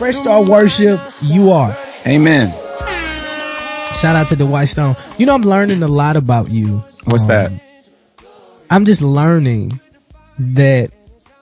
Fresh Start Worship, you are. Amen. Shout out to Dwight Stone. You know, I'm learning a lot about you. What's that? I'm just learning that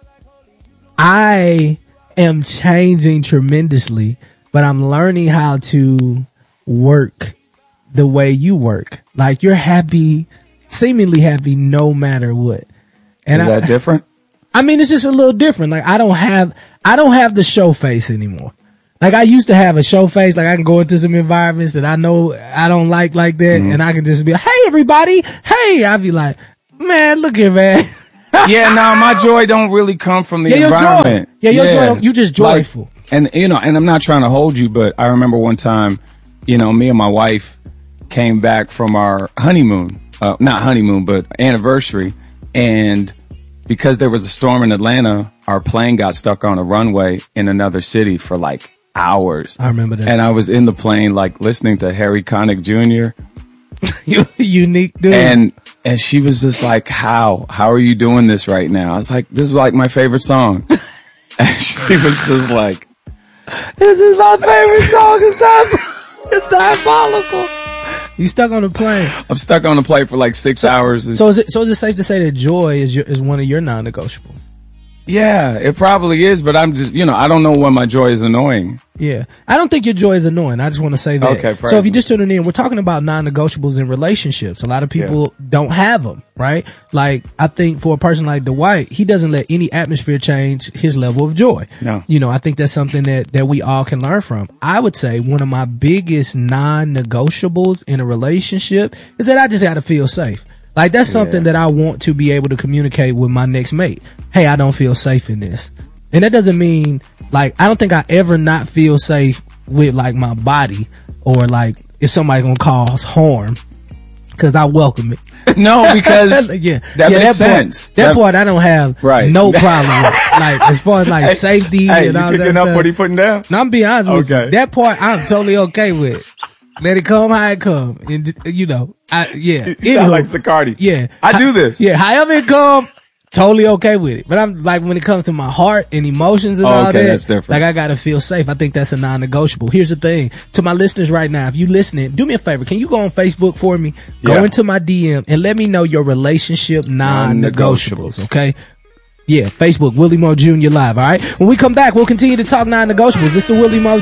I am changing tremendously, but I'm learning how to work the way you work. Like, you're happy, seemingly happy no matter what. And is that different? I mean, it's just a little different. Like, I don't have the show face anymore. Like, I used to have a show face. Like, I can go into some environments that I know I don't like that. Mm-hmm. And I can just be like, hey, everybody. Hey, I'd be like, man, look here, man. Yeah, no, my joy don't really come from the environment. Your joy, you just joyful. Like, and, you know, and I'm not trying to hold you, but I remember one time, you know, me and my wife came back from our honeymoon, not honeymoon, but anniversary. And because there was a storm in Atlanta, our plane got stuck on a runway in another city for like hours. I remember that. And I was in the plane, like, listening to Harry Connick Jr. Unique dude. And she was just like, how are you doing this right now? I was like, this is like my favorite song. And she was just like, this is my favorite song. It's diabolical. You stuck on the plane. I'm stuck on the plane for like 6 hours. So is it safe to say that joy is one of your non-negotiables? Yeah, it probably is, but I'm just, you know, I don't know when my joy is annoying. Yeah. I don't think your joy is annoying. I just want to say that. Okay, so if you just tuning in, we're talking about non-negotiables in relationships. A lot of people don't have them, right? Like, I think for a person like Dwight, he doesn't let any atmosphere change his level of joy. No. You know, I think that's something that we all can learn from. I would say one of my biggest non-negotiables in a relationship is that I just got to feel safe. Like, that's something that I want to be able to communicate with my next mate. Hey, I don't feel safe in this. And that doesn't mean, like, I don't think I ever not feel safe with, like, my body or, like, if somebody gonna cause harm, because I welcome it. No, because that makes sense. That part I don't have no problem with. Like, as far as, like, safety and all that stuff. Hey, you picking up what he putting down? No, I'm being honest with you. That part I'm totally okay with. Let it come how it come. And, you know, You sound like Sicardi. Yeah. I do this. Yeah, however it come, totally okay with it. But I'm like, when it comes to my heart and emotions and all that, that's different. like, I gotta feel safe. I think that's a non-negotiable. Here's the thing. To my listeners right now, if you listening, do me a favor. Can you go on Facebook for me? Go into my DM and let me know your relationship non-negotiables, okay? Yeah, Facebook, Willie Moore Jr. Live, all right? When we come back, we'll continue to talk non-negotiables. This is the Willie Moore